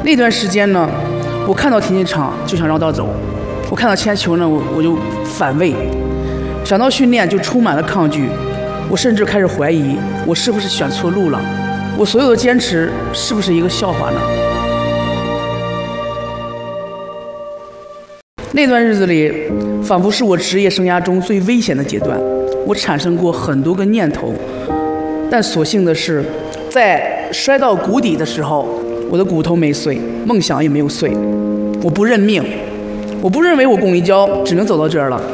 那段时间呢，我看到田径场就想绕道走，我看到铅球呢，我就反胃，想到训练就充满了抗拒，我甚至开始怀疑我是不是选错路了，我所有的坚持是不是一个笑话呢？那段日子里，仿佛是我职业生涯中最危险的阶段，我产生过很多个念头，但所幸的是，在摔到谷底的时候，我的骨头没碎，梦想也没有碎。我不认命，我不认为我巩立姣只能走到这儿了。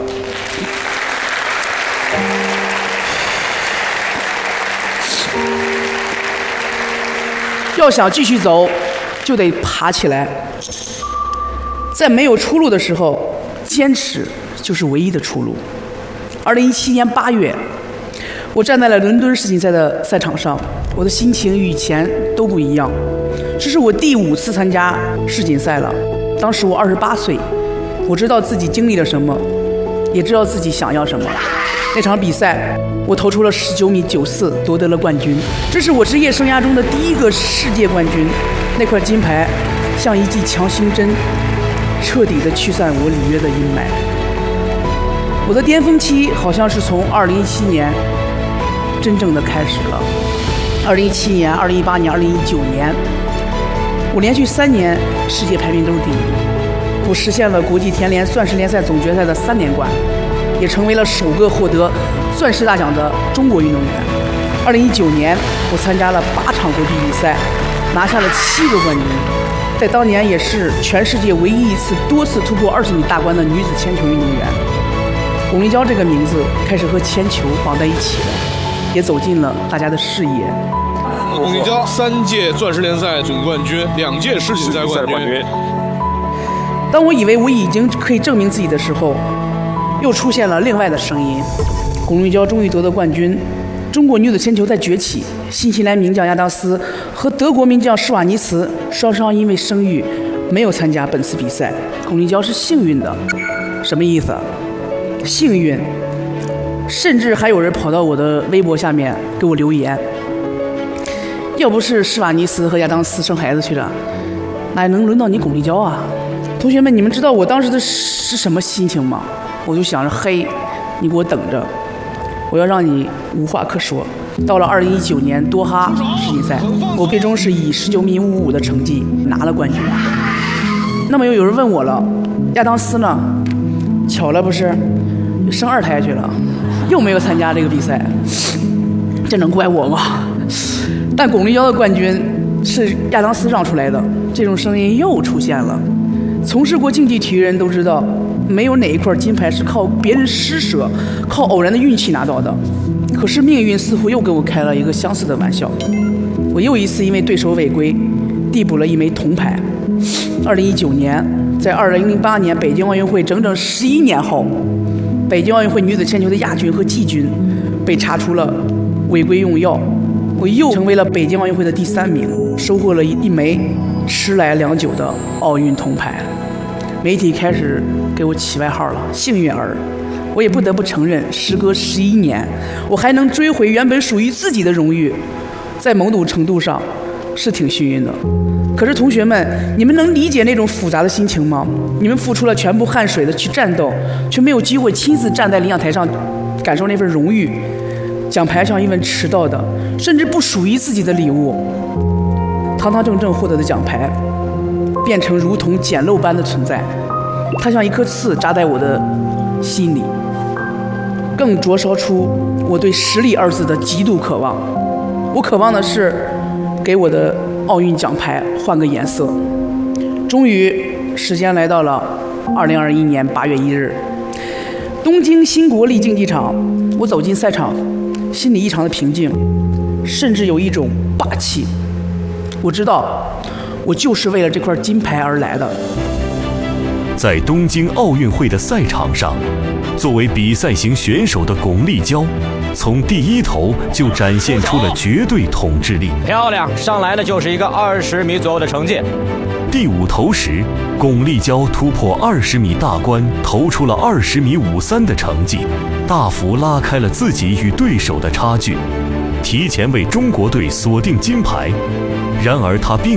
要想继续走，就得爬起来。在没有出路的时候，坚持就是唯一的出路。2017年8月，我站在了伦敦世锦赛的赛场上，我的心情与以前都不一样。这是我第5次参加世锦赛了，当时我28岁，我知道自己经历了什么，也知道自己想要什么。那场比赛，我投出了19米94，夺得了冠军。这是我职业生涯中的第1个世界冠军。那块金牌像一剂强心针，彻底地驱散我里约的阴霾。我的巅峰期好像是从2017年真正的开始了。2017年、2018年、2019年，我连续3年世界排名都是第1，我实现了国际田联钻石联赛总决赛的3连冠，也成为了首个获得钻石大奖的中国运动员。2019年，我参加了8场国际比赛，拿下了7个冠军，在当年也是全世界唯一一次多次突破20米大关的女子铅球运动员。巩立姣这个名字开始和铅球绑在一起了，也走进了大家的视野。 巩立姣3届钻石联赛总冠军，2届世锦赛冠军。 当我以为我已经可以证明自己的时候，又出现了另外的声音。巩立姣终于夺得冠军，中国女子铅球在崛起。新西兰名将亚当斯和德国名将施瓦尼茨双双因为生育没有参加本次比赛。巩立姣是幸运的，什么意思？幸运。甚至还有人跑到我的微博下面给我留言，要不是施瓦尼茨和亚当斯生孩子去了，哪能轮到你巩立姣啊？同学们，你们知道我当时的是什么心情吗？我就想着，嘿，你给我等着，我要让你无话可说。到了2019年多哈世锦赛，我最终是以19米55的成绩拿了冠军。那么又有人问我了，亚当斯呢？巧了不是，生2胎去了，又没有参加这个比赛，这能怪我吗？但巩立姣的冠军是亚当斯让出来的，这种声音又出现了。从事过竞技体育人都知道，没有哪一块金牌是靠别人施舍、靠偶然的运气拿到的。可是命运似乎又给我开了一个相似的玩笑，我又一次因为对手违规，递补了1枚铜牌。2019年，在2008年北京奥运会整整11年后，北京奥运会女子铅球的亚军和季军被查出了违规用药，我又成为了北京奥运会的第3名，收获了一枚迟来良久的奥运铜牌。媒体开始给我起外号了，幸运儿。我也不得不承认，时隔11年，我还能追回原本属于自己的荣誉，在某种程度上是挺幸运的。可是同学们，你们能理解那种复杂的心情吗？你们付出了全部汗水的去战斗，却没有机会亲自站在领奖台上感受那份荣誉。奖牌像一份迟到的，甚至不属于自己的礼物，堂堂正正获得的奖牌变成如同简陋般的存在，它像一颗刺扎在我的心里，更灼烧出我对实力2字的极度渴望。我渴望的是给我的奥运奖牌换个颜色。终于，时间来到了2021年8月1日，东京新国立竞技场。我走进赛场，心里异常的平静，甚至有一种霸气。我知道，我就是为了这块金牌而来的。 在东京奥运会的赛场上，作为比赛型选手的巩立姣，从第1投就展现出了绝对统治力。 漂亮，上来的就是一个20米左右的成绩。 第5投时，巩立姣突破20米大关，投出了20米53的成绩，大幅拉开了自己与对手的差距，提前为中国队锁定金牌。然而他并